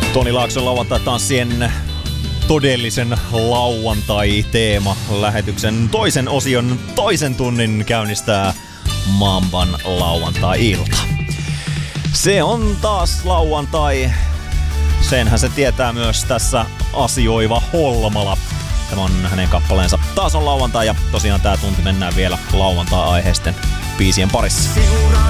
Toni Laakson lauantai-tanssien todellisen lauantai-teema-lähetyksen toisen osion toisen tunnin käynnistää Mamban lauantai-ilta. Se on taas lauantai. Senhän se tietää myös tässä asioiva Holmala. Tämä on hänen kappaleensa Taas on lauantai ja tosiaan tää tunti mennään vielä lauantai-aiheisten biisien parissa.